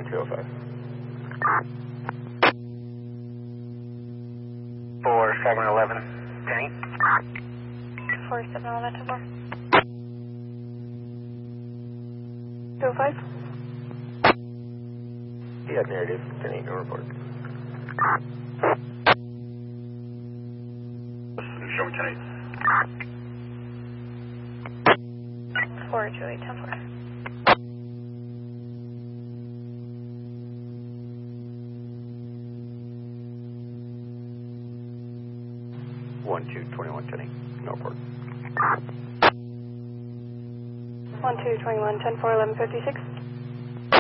205. 4711, 10. 4711, 205. Yeah, narrative, 10-8, no report. Show me 10-8. 428, 10-4. One two 21 10-8, no report. 1221, 10-4, 1156.